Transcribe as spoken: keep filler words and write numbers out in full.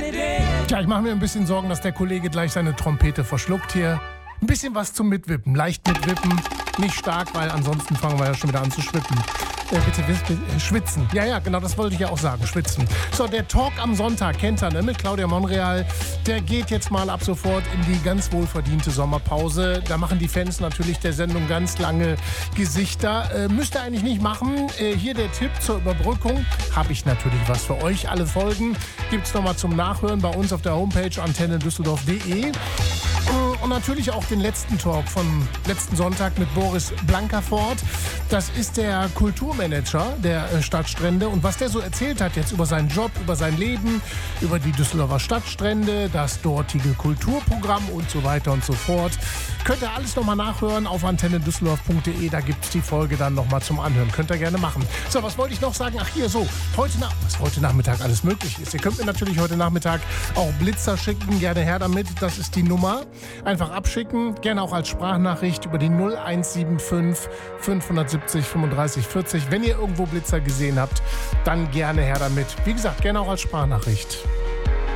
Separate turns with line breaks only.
Tja, ich mache mir ein bisschen Sorgen, dass der Kollege gleich seine Trompete verschluckt hier. Ein bisschen was zum Mitwippen, leicht mitwippen, nicht stark, weil ansonsten fangen wir ja schon wieder an zu schwippen. Äh, bitte, bitte, schwitzen. Ja, ja, genau, das wollte ich ja auch sagen, schwitzen. So, der Talk am Sonntag, kennt ihr, ne, mit Claudia Monreal, der geht jetzt mal ab sofort in die ganz wohlverdiente Sommerpause. Da machen die Fans natürlich der Sendung ganz lange Gesichter. Äh, müsst ihr eigentlich nicht machen. Äh, hier der Tipp zur Überbrückung. Habe ich natürlich was für euch. Alle Folgen gibt's nochmal zum Nachhören bei uns auf der Homepage antenne düsseldorf punkt de. Und natürlich auch den letzten Talk vom letzten Sonntag mit Boris Blankerfort. Das ist der Kulturmanager der Stadtstrände. Und was der so erzählt hat jetzt über seinen Job, über sein Leben, über die Düsseldorfer Stadtstrände, das dortige Kulturprogramm und so weiter und so fort, könnt ihr alles nochmal nachhören auf antenne düsseldorf punkt de. Da gibt es die Folge dann nochmal zum Anhören. Könnt ihr gerne machen. So, was wollte ich noch sagen? Ach hier, so, heute, Na- was heute Nachmittag alles möglich ist. Ihr könnt mir natürlich heute Nachmittag auch Blitzer schicken. Gerne her damit. Das ist die Nummer. Einfach abschicken, gerne auch als Sprachnachricht über die null eins sieben fünf fünf sieben null fünfunddreißig vierzig. Wenn ihr irgendwo Blitzer gesehen habt, dann gerne her damit. Wie gesagt, gerne auch als Sprachnachricht.